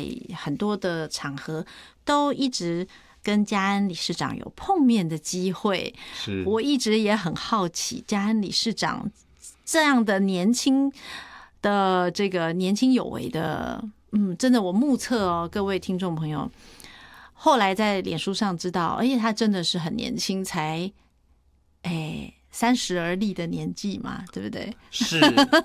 在很多的场合都一直跟嘉恩理事长有碰面的机会。 是， 我一直也很好奇，嘉恩理事长这样的年轻的这个年轻有为的，真的我目测哦，各位听众朋友，后来在脸书上知道，而且他真的是很年轻，才30而立的年纪嘛，对不对？ 是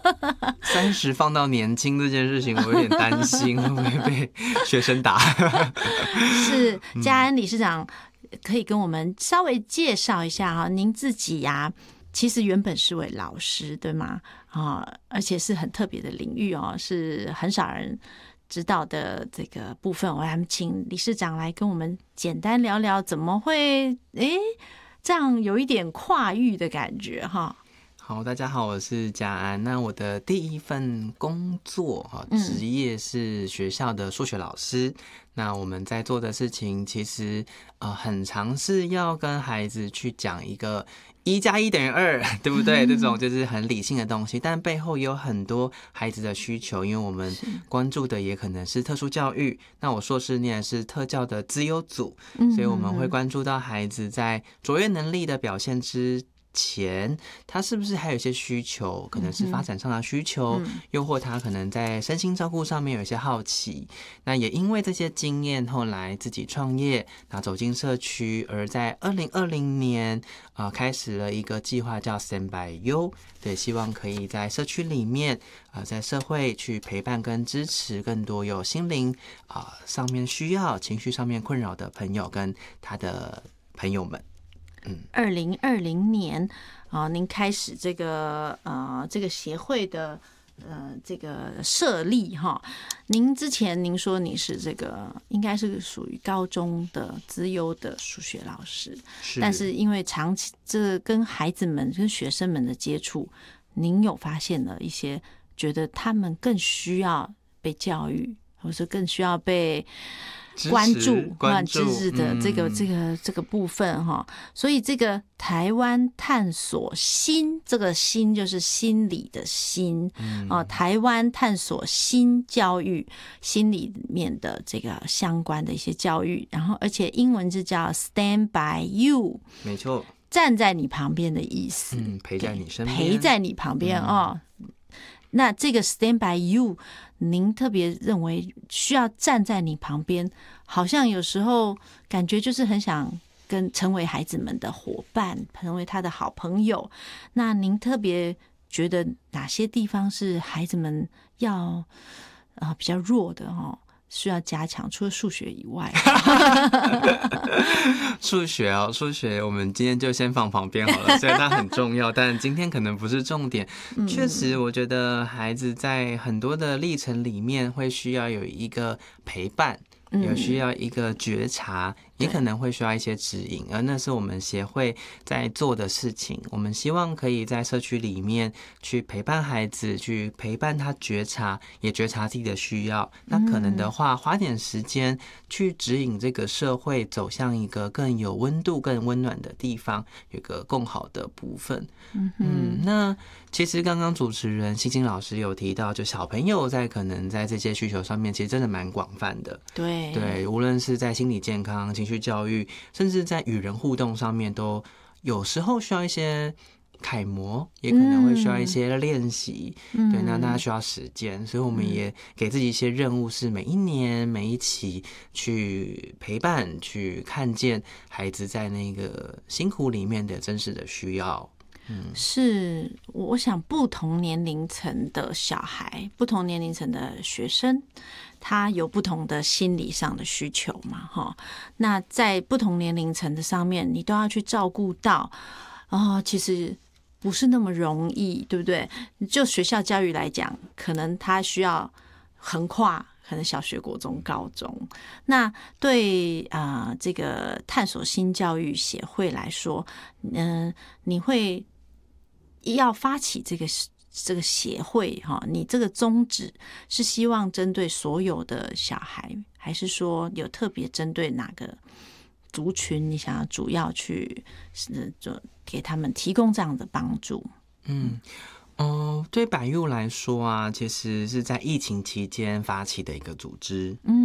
30放到年轻这件事情，我有点担心会不会被学生打。 是嘉恩理事长，可以跟我们稍微介绍一下哈，您自己呀，其实原本是位老师，对吗？而且是很特别的领域哦，是很少人知道的这个部分。我们请理事长来跟我们简单聊聊，怎么会这样有一点跨域的感觉哈。 好，大家好，我是嘉安。那我的第一份工作职业是学校的数学老师。那我们在做的事情其实很常是要跟孩子去讲一个1+1=2，对不对？这种就是很理性的东西，但背后也有很多孩子的需求，因为我们关注的也可能是特殊教育。那我硕士念的是特教的资优组，所以我们会关注到孩子在卓越能力的表现之前，他是不是还有一些需求，可能是发展上的需求，又或他可能在身心照顾上面有一些好奇。那也因为这些经验，后来自己创业，那走进社区，而在2020年开始了一个计划叫 Stand by You， 对，希望可以在社区里面在社会去陪伴跟支持更多有心灵上面需要、情绪上面困扰的朋友跟他的朋友们。 2020年您开始这个协会的这个设立哈。您之前您说你是这个应该是属于高中的资优的数学老师，但是因为长期这跟孩子们跟学生们的接触，您有发现了一些觉得他们更需要被教育，或是更需要被关注支持的这个部分哈。所以这个台湾探索新，这个新就是心理的心台湾探索新教育，心里面的这个相关的一些教育，然后而且英文是叫 Stand by You， 没错， 站在你旁边的意思， 陪在你身边， 陪在你旁边那这个 Stand by You， 您特别认为需要站在你旁边，好像有时候感觉就是很想成为孩子们的伙伴，成为他的好朋友。那您特别觉得哪些地方是孩子们要比较弱的需要加强，除了数学以外？ 数学我们今天就先放旁边好了，虽然它很重要，但今天可能不是重点。确实我觉得孩子在很多的历程里面会需要有一个陪伴，有需要一个觉察，也可能会需要一些指引，而那是我们协会在做的事情。我们希望可以在社区里面去陪伴孩子，去陪伴他觉察，也觉察自己的需要。那可能的话，花点时间去指引这个社会走向一个更有温度、更温暖的地方，有个更好的部分。那其实刚刚主持人欣欣老师有提到，就小朋友可能在这些需求上面，其实真的蛮广泛的。对，无论是在心理健康、情绪教育，甚至在与人互动上面，都有时候需要一些楷模，也可能会需要一些练习。对，那大家需要时间，所以我们也给自己一些任务，是每一年每一期去陪伴，去看见孩子在那个辛苦里面的真实的需要。 是，我想不同年龄层的小孩，不同年龄层的学生，他有不同的心理上的需求嘛，那在不同年龄层的上面，你都要去照顾到，其实不是那么容易，对不对？就学校教育来讲，可能他需要横跨可能小学、国中、高中。那对这个探索新教育协会来说，你会要发起这个协会你这个宗旨是希望针对所有的小孩，还是说有特别针对哪个族群你想要主要去就给他们提供这样的帮助？对百佑来说其实是在疫情期间发起的一个组织。